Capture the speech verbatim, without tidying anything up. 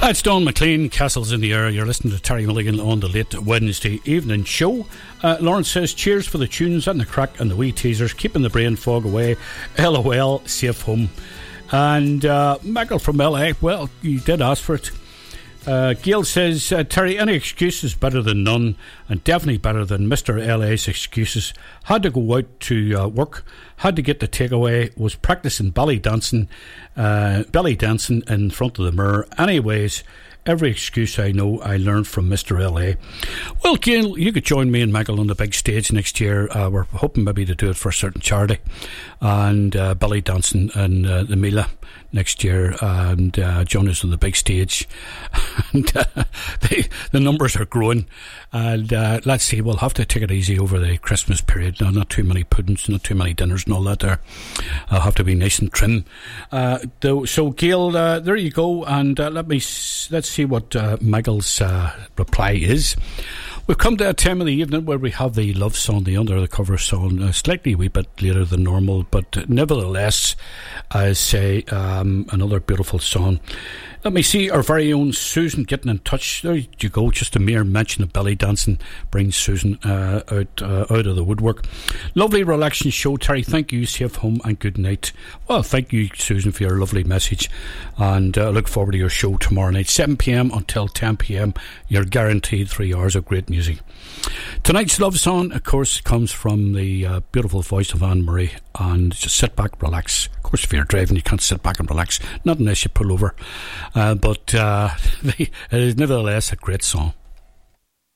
It's Don McLean, Castles in the Air. You're listening to Terry Milligan on the late Wednesday evening show. Uh, Lawrence says, cheers for the tunes and the crack and the wee teasers, keeping the brain fog away. LOL, safe home. And uh, Michael from L A, well, you did ask for it. Uh, Gail says, uh, Terry, any excuse is better than none, and definitely better than Mister L A's excuses. Had to go out to uh, work, had to get the takeaway, was practicing belly dancing, uh, belly dancing in front of the mirror. Anyways, every excuse I know I learned from Mister L A. Well, Gail, you could join me and Michael on the big stage next year. Uh, we're hoping maybe to do it for a certain charity, and uh, belly dancing in uh, the Mila next year, and uh, join us on the big stage. And uh, the, the numbers are growing, and uh, let's see, we'll have to take it easy over the Christmas period. No, not too many puddings, not too many dinners and all that there. I'll have to be nice and trim. Uh, though, so Gail, uh, there you go, and uh, let me s- let's see what uh, Michael's uh, reply is. We've come to a time of the evening where we have the love song, the under the cover song, uh, slightly a wee bit later than normal, but nevertheless, I say um, another beautiful song. Let me see our very own Susan getting in touch. There you go, just a mere mention of belly dancing brings Susan uh, out uh, out of the woodwork. Lovely relaxing show, Terry. Thank you, safe home and good night. Well, thank you, Susan, for your lovely message, and I uh, look forward to your show tomorrow night, seven p.m. until ten p.m. You're guaranteed three hours of great music. Tonight's love song, of course, comes from the uh, beautiful voice of Anne Murray, and just sit back, relax. Of course, if you're driving, you can't sit back and relax, not unless you pull over, uh, but uh, it is nevertheless a great song.